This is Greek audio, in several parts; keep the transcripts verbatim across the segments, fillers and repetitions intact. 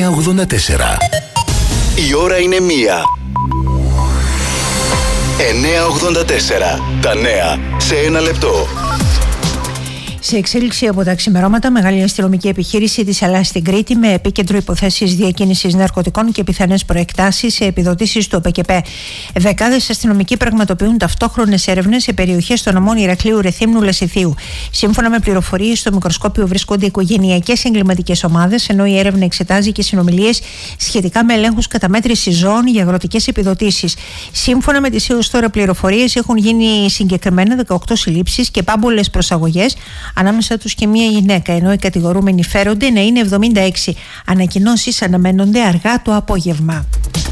εννιακόσια ογδόντα τέσσερα. Η ώρα είναι μία. εννιακόσια ογδόντα τέσσερα. Τα νέα σε ένα λεπτό. Σε εξέλιξη από τα ξημερώματα, μεγάλη αστυνομική επιχείρηση της Ελλάδας στην Κρήτη με επίκεντρο υποθέσεις διακίνησης ναρκωτικών και πιθανές προεκτάσεις σε επιδοτήσεις του ΟΠΕΚΕΠ. Δεκάδες αστυνομικοί πραγματοποιούν ταυτόχρονες έρευνες σε περιοχές των νομών Ηρακλείου, Ρεθύμνου, Λασιθίου. Σύμφωνα με πληροφορίες, στο μικροσκόπιο βρίσκονται οικογενειακές εγκληματικές ομάδες, ενώ η έρευνα εξετάζει και συνομιλίες σχετικά με ελέγχους καταμέτρησης ζώων για αγροτικές επιδοτήσεις. Σύμφωνα με τις έως τώρα πληροφορίες, έχουν γίνει συγκεκριμένα δεκαοκτώ συλλήψεις και πάμπολες προσαγωγές. Ανάμεσα τους και μία γυναίκα, ενώ οι κατηγορούμενοι φέρονται να είναι εβδομήντα έξι. Ανακοινώσεις αναμένονται αργά το απόγευμα.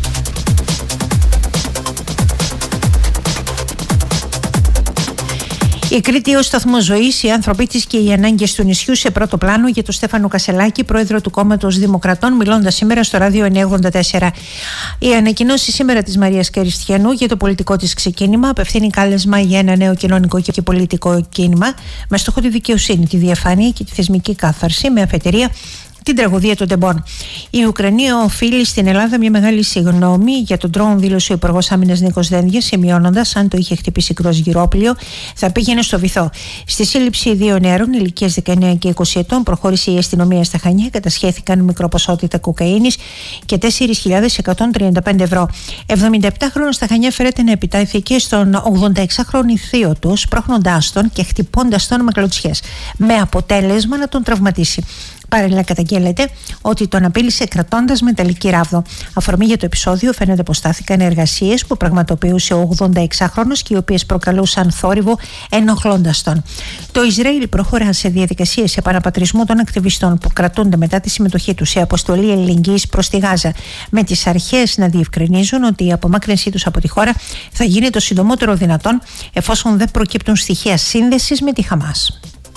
Η Κρήτη ως σταθμός ζωής, οι άνθρωποι της και οι ανάγκες του νησιού σε πρώτο πλάνο για τον Στέφανο Κασελάκη, πρόεδρο του Κόμματος Δημοκρατών, μιλώντας σήμερα στο ράδιο εννιακόσια ογδόντα τέσσερα. Η ανακοινώση σήμερα της Μαρίας Καριστιανού για το πολιτικό της ξεκίνημα απευθύνει κάλεσμα για ένα νέο κοινωνικό και πολιτικό κίνημα με στόχο τη δικαιοσύνη, τη διαφάνεια και τη θεσμική κάθαρση, με αφετηρία την τραγωδία των τεμπών. Η Ουκρανία οφείλει στην Ελλάδα μια μεγάλη συγγνώμη για τον τρόπο, δήλωσε ο Υπουργός Άμυνας Νίκος Δένδιας, σημειώνοντας αν το είχε χτυπήσει κρουαζιρόπλοιο θα πήγαινε στο βυθό. Στη σύλληψη δύο νεαρών ηλικίας δεκαεννέα και είκοσι ετών προχώρησε η αστυνομία στα Χανιά. Κατασχέθηκαν μικροποσότητα κοκαίνης και τέσσερις χιλιάδες εκατόν τριάντα πέντε ευρώ. εβδομηνταεπτάχρονος στα Χανιά φέρεται να επιτάθηκε στον ογδονταεξάχρονο θείο του, σπρώχνοντάς τον και χτυπώντας τον με κλωτσιές, με αποτέλεσμα να τον τραυματίσει. Παράλληλα, καταγγέλλεται ότι τον απείλησε κρατώντας μεταλλική ράβδο. Αφορμή για το επεισόδιο φαίνεται πως στάθηκαν εργασίες που πραγματοποιούσε ο ογδονταεξάχρονος και οι οποίες προκαλούσαν θόρυβο ενοχλώντας τον. Το Ισραήλ προχωρά σε διαδικασίες επαναπατρισμού των ακτιβιστών που κρατούνται μετά τη συμμετοχή τους σε αποστολή αλληλεγγύης προς τη Γάζα, με τις αρχές να διευκρινίζουν ότι η απομάκρυνσή τους από τη χώρα θα γίνει το συντομότερο δυνατόν, εφόσον δεν προκύπτουν στοιχεία σύνδεσης με τη Χαμάς.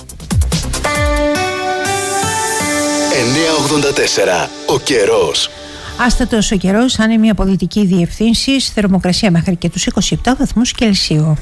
εννιακόσια ογδόντα τέσσερα. Ο καιρός. Άστατος ο καιρός, άνεμη από δυτική διευθύνσης, θερμοκρασία μέχρι και τους είκοσι επτά βαθμούς Κελσίου.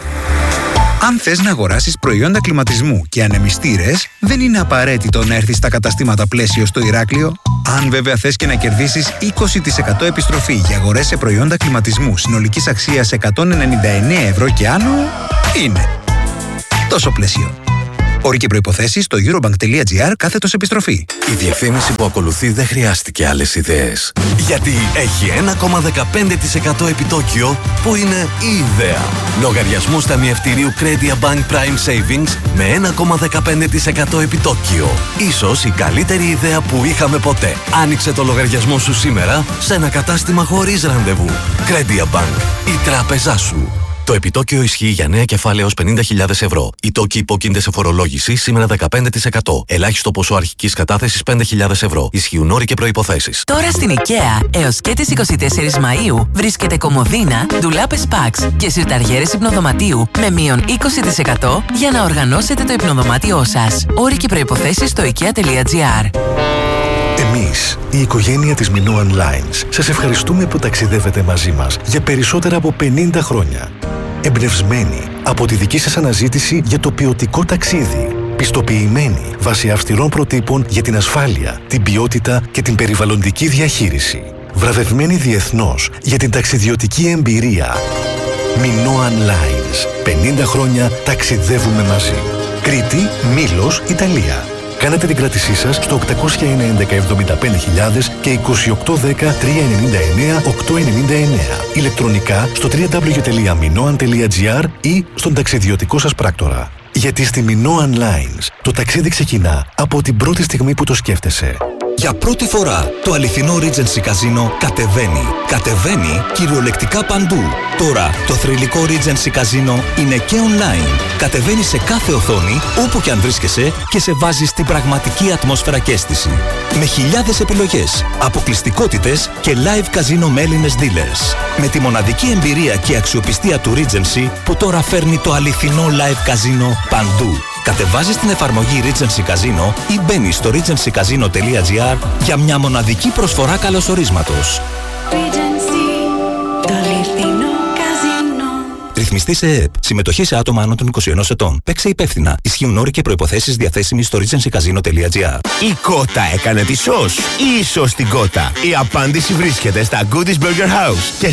Αν θες να αγοράσεις προϊόντα κλιματισμού και ανεμιστήρες, δεν είναι απαραίτητο να έρθεις στα καταστήματα Πλαίσιο στο Ηράκλειο. Αν βέβαια θες και να κερδίσεις είκοσι τοις εκατό επιστροφή για αγορές σε προϊόντα κλιματισμού συνολικής αξίας εκατόν ενενήντα εννέα ευρώ και άνω, είναι τόσο Πλαίσιο. Όροι και προϋποθέσεις στο eurobank.gr κάθετος επιστροφή. Η διαφήμιση που ακολουθεί δεν χρειάστηκε άλλες ιδέες. Γιατί έχει ένα κόμμα δεκαπέντε τοις εκατό επιτόκιο που είναι η ιδέα. Λογαριασμού ταμιευτηρίου Credia Bank Prime Savings με ένα κόμμα δεκαπέντε τοις εκατό επιτόκιο. Ίσως η καλύτερη ιδέα που είχαμε ποτέ. Άνοιξε το λογαριασμό σου σήμερα σε ένα κατάστημα χωρίς ραντεβού. Credia Bank. Η τράπεζά σου. Το επιτόκιο ισχύει για νέα κεφάλαια έως πενήντα χιλιάδες ευρώ. Οι τόκοι υπόκεινται σε φορολόγηση σήμερα δεκαπέντε τοις εκατό. Ελάχιστο ποσό αρχικής κατάθεσης πέντε χιλιάδες ευρώ. Ισχύουν όροι και προϋποθέσεις. Τώρα στην IKEA έως και τις είκοσι τέσσερις Μαΐου βρίσκεται κομμωδίνα, ντουλάπες Pax και σιρταριέρες υπνοδωματίου με μείον είκοσι τοις εκατό για να οργανώσετε το υπνοδωμάτιό σας. Όροι και προϋποθέσεις στο ikea.gr. Εμείς, η οικογένεια της Minoan Lines, σας ευχαριστούμε που ταξιδεύετε μαζί μας για περισσότερα από πενήντα χρόνια. Εμπνευσμένοι από τη δική σας αναζήτηση για το ποιοτικό ταξίδι. Πιστοποιημένοι βάσει αυστηρών προτύπων για την ασφάλεια, την ποιότητα και την περιβαλλοντική διαχείριση. Βραβευμένοι διεθνώς για την ταξιδιωτική εμπειρία. Minoan Lines. πενήντα χρόνια ταξιδεύουμε μαζί. Κρήτη, Μήλος, Ιταλία. Κάνετε την κράτησή σας στο οκτακόσια ενενήντα εβδομήντα πέντε χιλιάδες και είκοσι οκτώ δέκα τριακόσια ενενήντα εννέα οκτακόσια ενενήντα εννέα. Ηλεκτρονικά στο double-u double-u double-u τελεία minoan τελεία gr ή στον ταξιδιωτικό σας πράκτορα. Γιατί στη Minoan Lines το ταξίδι ξεκινά από την πρώτη στιγμή που το σκέφτεσαι. Για πρώτη φορά το αληθινό Regency Casino κατεβαίνει. Κατεβαίνει κυριολεκτικά παντού. Τώρα το θρυλικό Regency Casino είναι και online. Κατεβαίνει σε κάθε οθόνη, όπου και αν βρίσκεσαι και σε βάζει στην πραγματική ατμόσφαιρα και αίσθηση. Με χιλιάδες επιλογές, αποκλειστικότητες και live casino με Έλληνες dealers. Με τη μοναδική εμπειρία και αξιοπιστία του Regency που τώρα φέρνει το αληθινό live casino παντού. Κατεβάζεις την εφαρμογή Regency Casino ή μπαίνεις στο regency casino τελεία gr για μια μοναδική προσφορά καλωσορίσματος. Regency, το αληθινό καζίνο. Ρυθμιστή σε ΕΕΠ. Συμμετοχή σε άτομα άνω των είκοσι ενός ετών. Παίξε υπεύθυνα. Ισχύουν όροι και προϋποθέσεις διαθέσιμοι στο regency casino τελεία gr. Η Κότα έκανε τη σως ή η σως την Κότα? Η απάντηση βρίσκεται στα Goodies Burger House. Και